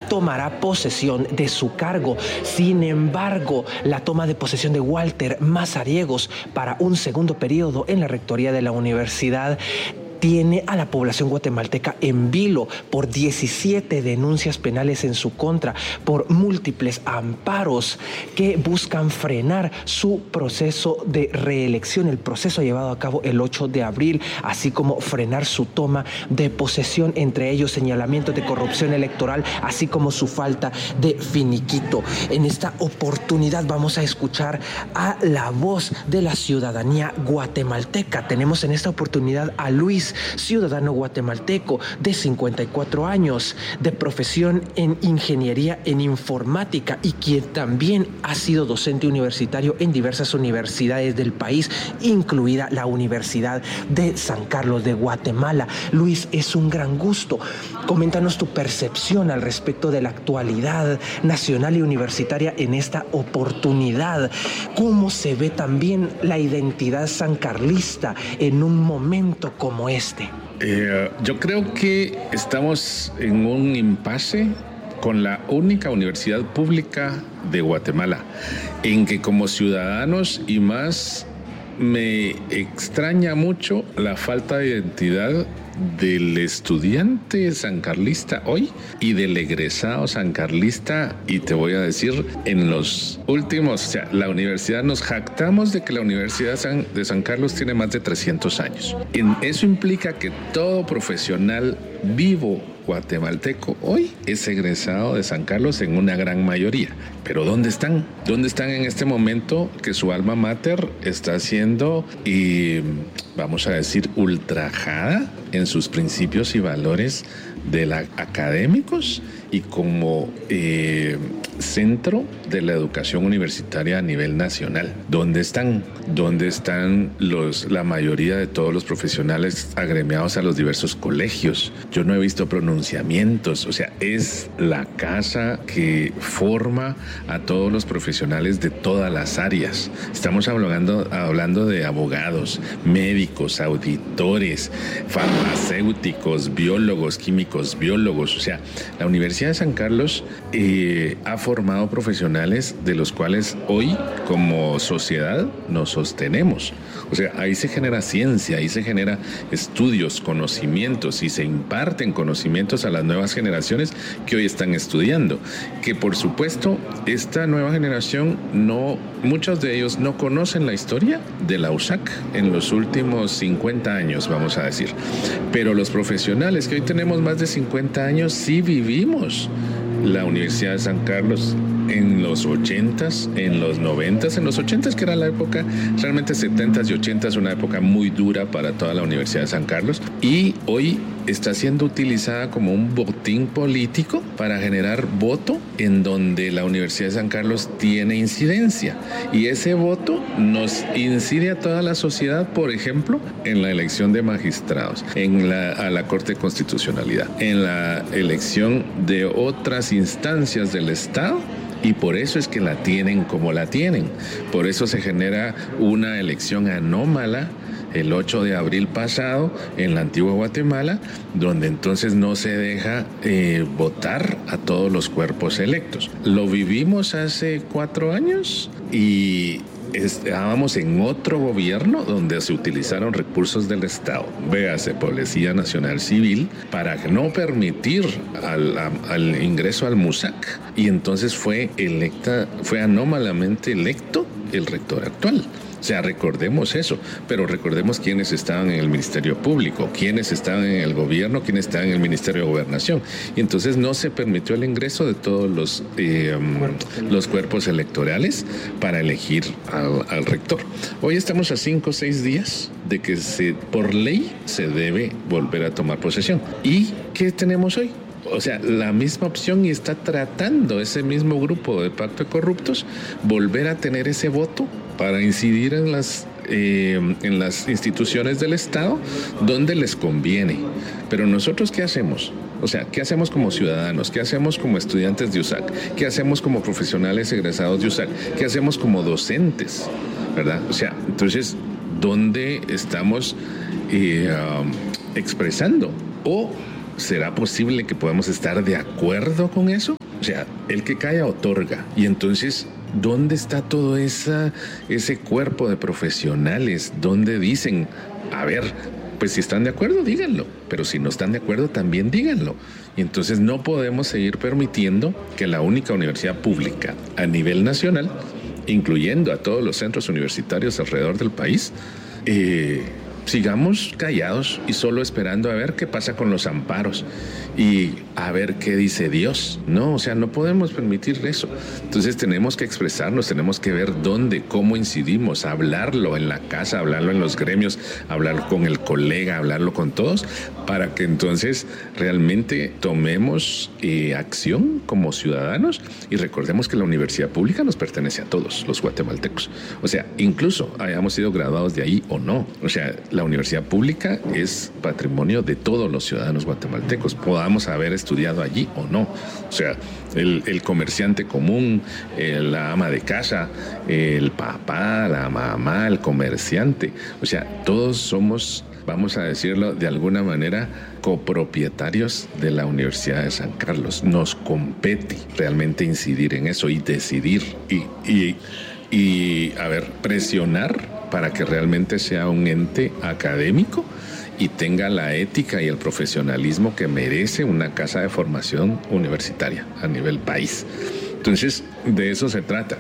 tomará posesión de su cargo. Sin embargo, la toma de posesión de Walter Mazariegos para un segundo periodo en la rectoría de la universidad tiene a la población guatemalteca en vilo por 17 denuncias penales en su contra, por múltiples amparos que buscan frenar su proceso de reelección, el proceso llevado a cabo el 8 de abril, así como frenar su toma de posesión, entre ellos señalamientos de corrupción electoral, así como su falta de finiquito. En esta oportunidad vamos a escuchar a la voz de la ciudadanía guatemalteca. Tenemos en esta oportunidad a Luis, ciudadano guatemalteco de 54 años, de profesión en ingeniería en informática y quien también ha sido docente universitario en diversas universidades del país, incluida la Universidad de San Carlos de Guatemala. Luis, es un gran gusto. Coméntanos tu percepción al respecto de la actualidad nacional y universitaria en esta oportunidad. ¿Cómo se ve también la identidad sancarlista en un momento como este? Yo creo que estamos en un impasse con la única universidad pública de Guatemala, en que como ciudadanos y más me extraña mucho la falta de identidad del estudiante sancarlista hoy y del egresado sancarlista, y te voy a decir, en los últimos, o sea, la universidad, nos jactamos de que la Universidad de San Carlos tiene más de 300 años. Eso implica que todo profesional vivo guatemalteco hoy es egresado de San Carlos en una gran mayoría. Pero ¿dónde están? ¿Dónde están en este momento que su alma mater está siendo, vamos a decir, ultrajada en sus principios y valores de la académicos y como centro de la educación universitaria a nivel nacional? ¿Dónde están? ¿Dónde están la mayoría de todos los profesionales agremiados a los diversos colegios? Yo no he visto pronunciamientos. O sea, es la casa que forma a todos los profesionales de todas las áreas. Estamos hablando de abogados, médicos, auditores, farmacéuticos, biólogos, químicos, biólogos. O sea, la Universidad de San Carlos ha formado profesionales de los cuales hoy como sociedad nos sostenemos. O sea, ahí se genera ciencia, ahí se genera estudios, conocimientos, y se imparten conocimientos a las nuevas generaciones que hoy están estudiando. Que por supuesto, esta nueva generación, muchos de ellos no conocen la historia de la USAC en los últimos 50 años, vamos a decir. Pero los profesionales que hoy tenemos más de 50 años, sí vivimos la Universidad de San Carlos en los 80s, en los 90s, en los 80s, que era la época, realmente 70s y 80s, una época muy dura para toda la Universidad de San Carlos, y hoy está siendo utilizada como un botín político para generar voto en donde la Universidad de San Carlos tiene incidencia, y ese voto nos incide a toda la sociedad, por ejemplo, en la elección de magistrados, a la Corte de Constitucionalidad, en la elección de otras instancias del Estado. Y por eso es que la tienen como la tienen. Por eso se genera una elección anómala el 8 de abril pasado en la antigua Guatemala, donde entonces no se deja votar a todos los cuerpos electos. Lo vivimos hace 4 años y estábamos en otro gobierno donde se utilizaron recursos del Estado, véase Policía Nacional Civil, para no permitir al ingreso al MUSAC, y entonces fue anómalamente electo el rector actual. O sea, recordemos eso, pero recordemos quiénes estaban en el Ministerio Público, quiénes estaban en el gobierno, quiénes estaban en el Ministerio de Gobernación. Y entonces no se permitió el ingreso de todos los cuerpos electorales para elegir al rector. Hoy estamos a 5 o 6 días de que por ley se debe volver a tomar posesión. ¿Y qué tenemos hoy? O sea, la misma opción, y está tratando ese mismo grupo de pacto de corruptos volver a tener ese voto para incidir en las instituciones del Estado donde les conviene. Pero nosotros, ¿qué hacemos? O sea, ¿qué hacemos como ciudadanos? ¿Qué hacemos como estudiantes de USAC? ¿Qué hacemos como profesionales egresados de USAC? ¿Qué hacemos como docentes? ¿Verdad? O sea, entonces, ¿dónde estamos expresando? O ¿será posible que podamos estar de acuerdo con eso? O sea, el que calla otorga. Y entonces, ¿dónde está todo ese cuerpo de profesionales? ¿Dónde dicen, a ver, pues si están de acuerdo, díganlo, pero si no están de acuerdo, también díganlo? Y entonces no podemos seguir permitiendo que la única universidad pública a nivel nacional, incluyendo a todos los centros universitarios alrededor del país, sigamos callados y solo esperando a ver qué pasa con los amparos y a ver qué dice Dios. No, o sea, no podemos permitir eso. Entonces tenemos que expresarnos, tenemos que ver dónde, cómo incidimos, hablarlo en la casa, hablarlo en los gremios, hablarlo con el colega, hablarlo con todos, para que entonces realmente tomemos acción como ciudadanos y recordemos que la universidad pública nos pertenece a todos los guatemaltecos. O sea, incluso hayamos sido graduados de ahí o no. O sea, la universidad pública es patrimonio de todos los ciudadanos guatemaltecos, podamos haber estudiado allí o no. O sea, el comerciante común, la ama de casa, el papá, la mamá, el comerciante. O sea, todos somos, vamos a decirlo de alguna manera, copropietarios de la Universidad de San Carlos. Nos compete realmente incidir en eso y decidir y a ver, presionar para que realmente sea un ente académico y tenga la ética y el profesionalismo que merece una casa de formación universitaria a nivel país. Entonces, de eso se trata.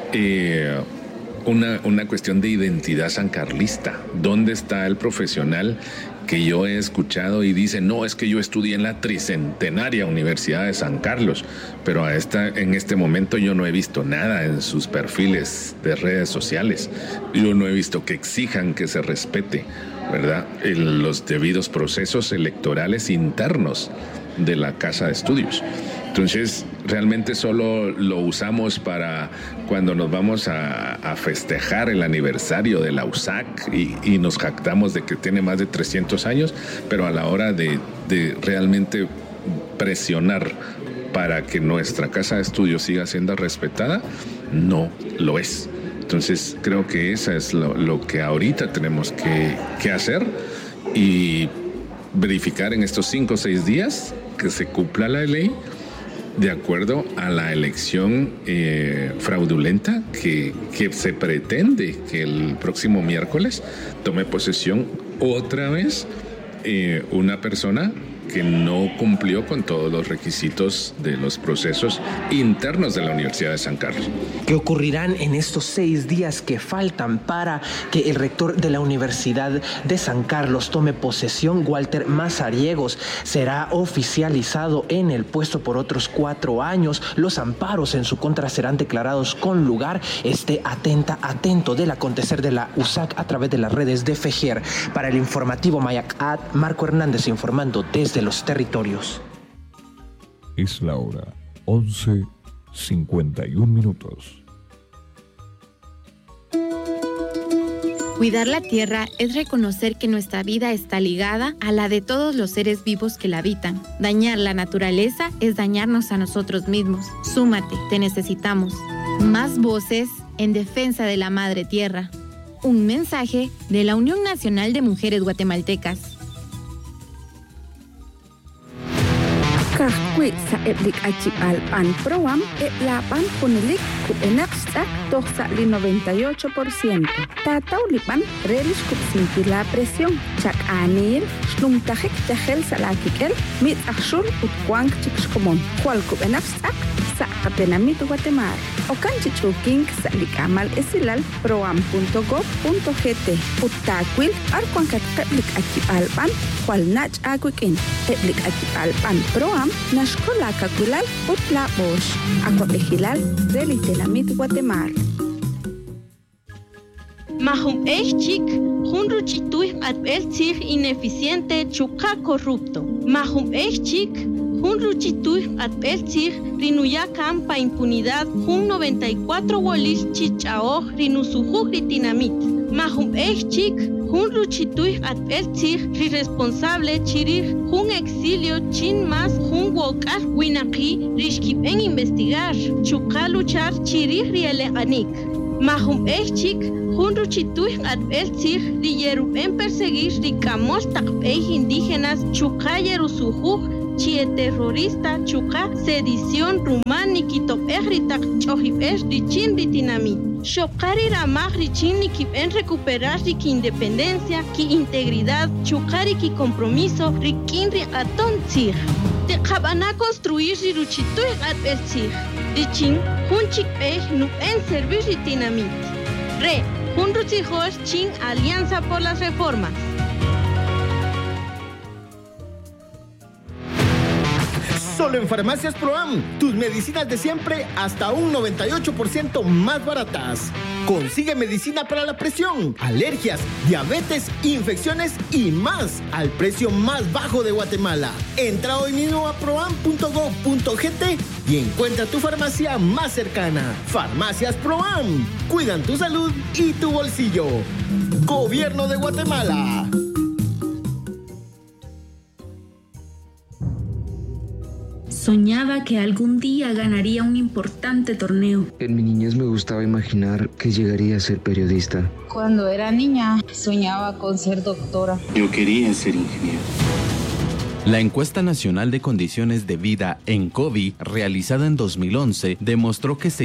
Una cuestión de identidad sancarlista. ¿Dónde está el profesional que yo he escuchado y dice, no, es que yo estudié en la tricentenaria Universidad de San Carlos, pero en este momento yo no he visto nada en sus perfiles de redes sociales? Yo no he visto que exijan que se respete, ¿verdad?, los debidos procesos electorales internos de la Casa de Estudios. Entonces, realmente solo lo usamos para cuando nos vamos a festejar el aniversario de la USAC y nos jactamos de que tiene más de 300 años, pero a la hora de realmente presionar para que nuestra Casa de Estudios siga siendo respetada, no lo es. Entonces, creo que eso es lo que ahorita tenemos que hacer y verificar en estos 5 o 6 días que se cumpla la ley de acuerdo a la elección fraudulenta que se pretende que el próximo miércoles tome posesión otra vez una persona que no cumplió con todos los requisitos de los procesos internos de la Universidad de San Carlos. ¿Qué ocurrirán en estos 6 días que faltan para que el rector de la Universidad de San Carlos tome posesión? Walter Mazariegos será oficializado en el puesto por otros 4 años. Los amparos en su contra serán declarados con lugar. Esté atento del acontecer de la USAC a través de las redes de FEGER. Para el informativo Mayacat, Marco Hernández informando desde los territorios. Es la hora 11:51. Cuidar la tierra es reconocer que nuestra vida está ligada a la de todos los seres vivos que la habitan. Dañar la naturaleza es dañarnos a nosotros mismos. Súmate, te necesitamos. Más voces en defensa de la madre tierra. Un mensaje de la Unión Nacional de Mujeres Guatemaltecas. Kahkwi sa eblik achip alpan proam lapan punilik kupenaksta tohsa li 98%. Tataw lipan relis kupsinti la presión. Chak anil shlumtajik tehel salakikel mit akshul utkwang chikshkomon. Kual kupenaksta sa kapenamit Guatemala. Okan chichuking sa likamal esilal proam.gov.gt. Utakwil arkwang kateblik achip alpan kual nach agwikin. Eblik achip alpan proam Nashkola Kakulal Utla Bosch, Aquapejilal del Itelamit Guatemala. Mahum Echik, Hunru Chituy at Elzig ineficiente Chuka corrupto. Mahum Echik, Hunru Chituy at Elzig Rinuya Campa impunidad, Hun 94 Wolis Chichao Rinusuhu Ritinamit. Mahum Echik, Hunru Chituy at Elzig responsable Chirir Hun exilio Chin más Hun Wokar Winaki Rishkip en investigar Chuka luchar Chirir Riele Anik. Mahum Echik, Hunru Chituy at Elzig Riyeru en perseguir Ricamos Takpej indígenas Chuka Yerusuhu chie terrorista chuka sedición rumani kitop ehrita chohib richin ritinami. Shokari ramaj richin en recuperar ki independencia, ki integridad, chukari ki compromiso, rikin riaton tzir. Te kabana construir riruchituy at el tzir. Richin hunchik nu en servir ritinami. Re, hunrutzijos chin Alianza por las Reformas. Solo en Farmacias Proam, tus medicinas de siempre hasta un 98% más baratas. Consigue medicina para la presión, alergias, diabetes, infecciones y más al precio más bajo de Guatemala. Entra hoy mismo a proam.gov.gt y encuentra tu farmacia más cercana. Farmacias Proam, cuidan tu salud y tu bolsillo. Gobierno de Guatemala. Soñaba que algún día ganaría un importante torneo. En mi niñez me gustaba imaginar que llegaría a ser periodista. Cuando era niña, soñaba con ser doctora. Yo quería ser ingeniero. La encuesta nacional de condiciones de vida en COVID, realizada en 2011, demostró que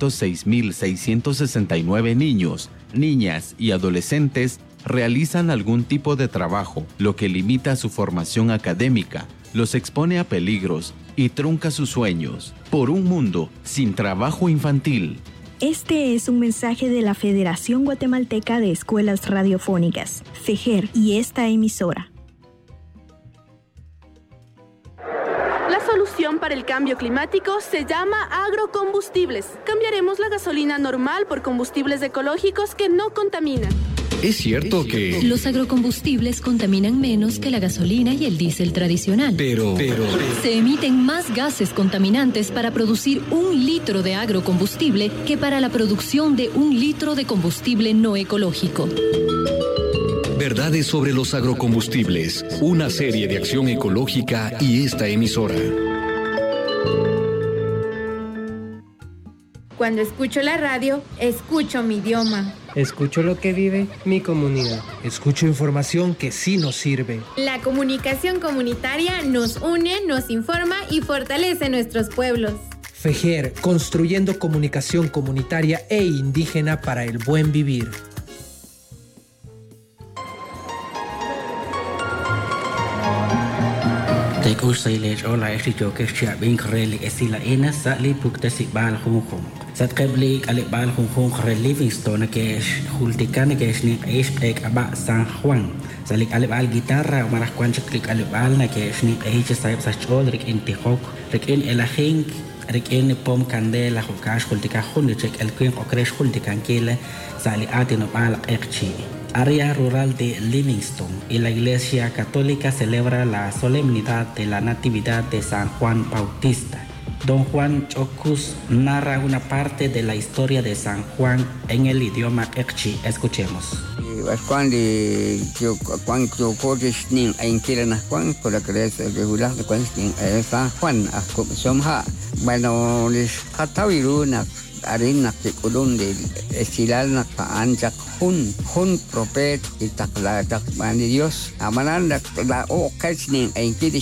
606.669 niños, niñas y adolescentes realizan algún tipo de trabajo, lo que limita su formación académica, los expone a peligros y trunca sus sueños. Por un mundo sin trabajo infantil. Este es un mensaje de la Federación Guatemalteca de Escuelas Radiofónicas, FEGER, y esta emisora. La solución para el cambio climático se llama agrocombustibles. Cambiaremos la gasolina normal por combustibles ecológicos que no contaminan. Es cierto que los agrocombustibles contaminan menos que la gasolina y el diésel tradicional. Pero se emiten más gases contaminantes para producir 1 litro de agrocombustible que para la producción de 1 litro de combustible no ecológico. Verdades sobre los agrocombustibles, una serie de acción ecológica y esta emisora. Cuando escucho la radio, escucho mi idioma. Escucho lo que vive mi comunidad. Escucho información que sí nos sirve. La comunicación comunitaria nos une, nos informa y fortalece nuestros pueblos. FEGER, construyendo comunicación comunitaria e indígena para el buen vivir. Satqebli alibal Hong Livingstone que es Hulticane que es ni Aba San Juan. Salik alibal guitarra maras cuanchik alibal na que es ni Saib Sachol Rick in Tihok Rick in Elahink Rick in Pom Candela Hukash Hultica Hundichek el Queen Okresh Hultican Kile Sali Atino Bal Ekchi. Área rural de Livingstone y la Iglesia Católica celebra la solemnidad de la Natividad de San Juan Bautista. Don Juan Chocus narra una parte de la historia de San Juan en el idioma Ekchi. Escuchemos. Cuando yo corres ni en Kirana Juan, por la creencia regular de San Juan, bueno, les catawiruna arena que colón de estilana pa anjak hun propet y takla takman de Dios. Amaran la ocasión en que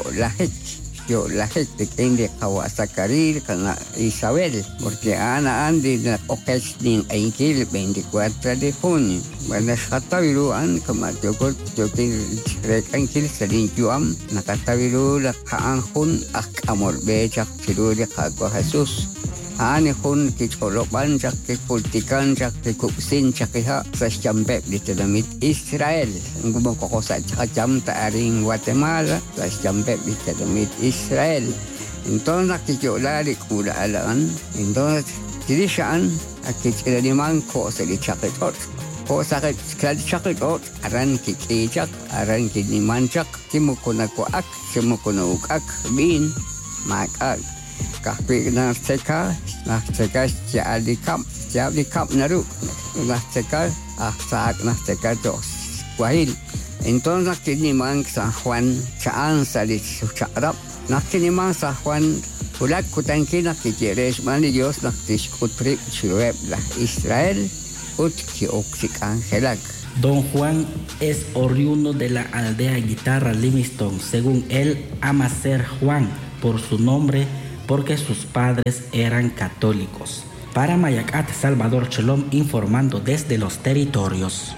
yo la gente que ende a Zacarías con Isabel, porque Ana ande la ocasión en que el 24 de junio. Bueno, katawiruan como yo que rekan que serin juam nakatawiru la kaanhun ak amor beja kiruri kago Jesús. Ane hun que cholopan jak que politikan jak que kupsin jak que ha sasjambe di dalam Israel. Ngumong kokosa jam taaring Guatemala sasjambe di dalam Israel. Entonces nakikiola di kudaalan. Entonces tirisaan akikila di mangko sa di chakitot. Ko sa chakitot aran kikijak aran kinimanjak timukunakuak timukunaukak bin makak. Kahpi na seka siap di kap naru na seka saat na seka dos wahil. Entonces kinimang San Juan saan sa di sucarap na kinimang San Juan ulat kutangkina kijeres mani Dios na diskutrip siruep la Israel ut ki oksik angelak Don Juan es oriundo de la aldea Guitarra Livingston. Según él, ama ser Juan por su nombre porque sus padres eran católicos. Para Mayacat, Salvador Cholom informando desde los territorios.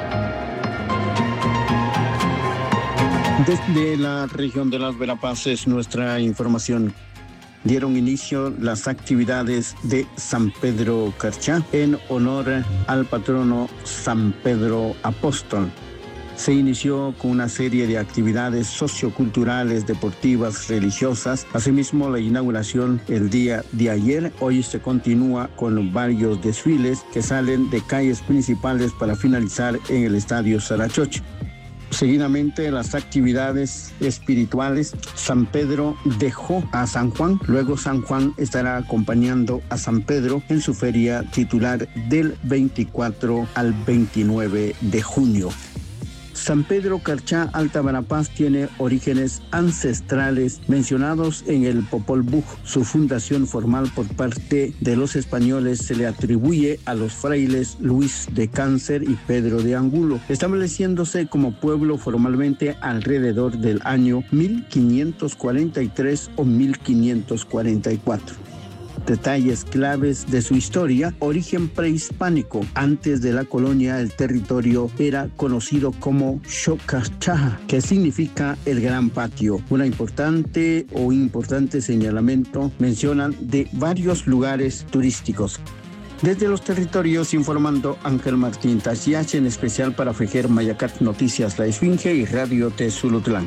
Desde la región de las Verapaces, nuestra información. Dieron inicio las actividades de San Pedro Carchá en honor al patrono San Pedro Apóstol. Se inició con una serie de actividades socioculturales, deportivas, religiosas. Asimismo, la inauguración el día de ayer. Hoy se continúa con varios desfiles que salen de calles principales para finalizar en el Estadio Sarachoche. Seguidamente, las actividades espirituales. San Pedro dejó a San Juan, luego San Juan estará acompañando a San Pedro en su feria titular del 24 al 29 de junio. San Pedro Carchá, Alta Verapaz, tiene orígenes ancestrales mencionados en el Popol Vuh. Su fundación formal por parte de los españoles se le atribuye a los frailes Luis de Cáncer y Pedro de Angulo, estableciéndose como pueblo formalmente alrededor del año 1543 o 1544. Detalles claves de su historia: origen prehispánico. Antes de la colonia, el territorio era conocido como Xocachaja, que significa el gran patio. Una importante señalamiento mencionan de varios lugares turísticos. Desde los territorios informando Ángel Martín Tachiache, en especial para Fejer Mayacat Noticias La Esfinge y Radio Tezulutlán.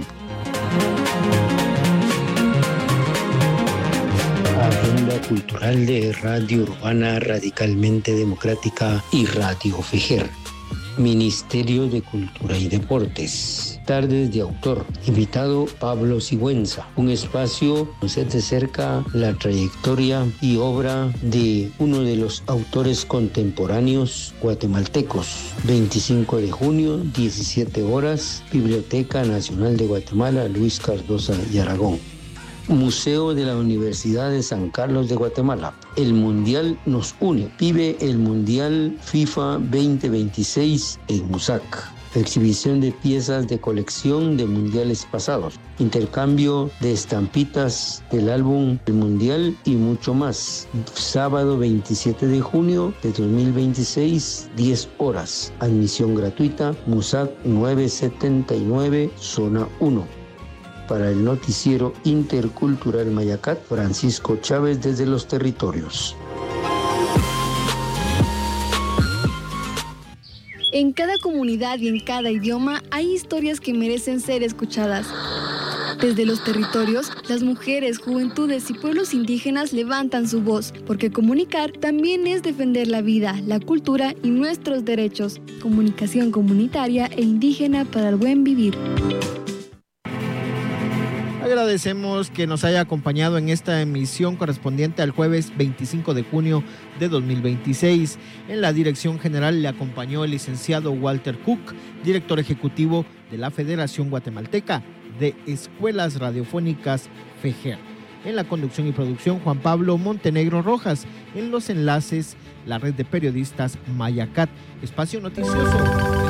Agenda cultural de Radio Urbana Radicalmente Democrática y Radio Fejer. Ministerio de Cultura y Deportes. Tardes de autor. Invitado Pablo Sigüenza. Un espacio que se de cerca la trayectoria y obra de uno de los autores contemporáneos guatemaltecos. 25 de junio, 17 horas, Biblioteca Nacional de Guatemala, Luis Cardosa y Aragón. Museo de la Universidad de San Carlos de Guatemala. El Mundial nos une. Vive el Mundial FIFA 2026 en Musac. Exhibición de piezas de colección de mundiales pasados. Intercambio de estampitas del álbum del Mundial y mucho más. Sábado 27 de junio de 2026, 10 horas. Admisión gratuita. Musac 979, zona 1. Para el noticiero intercultural Mayacat, Francisco Chávez desde los territorios. En cada comunidad y en cada idioma hay historias que merecen ser escuchadas. Desde los territorios, las mujeres, juventudes y pueblos indígenas levantan su voz, porque comunicar también es defender la vida, la cultura y nuestros derechos. Comunicación comunitaria e indígena para el buen vivir. Agradecemos que nos haya acompañado en esta emisión correspondiente al jueves 25 de junio de 2026. En la dirección general le acompañó el licenciado Walter Cook, director ejecutivo de la Federación Guatemalteca de Escuelas Radiofónicas FEJER. En la conducción y producción, Juan Pablo Montenegro Rojas. En los enlaces, la red de periodistas Mayacat. Espacio noticioso.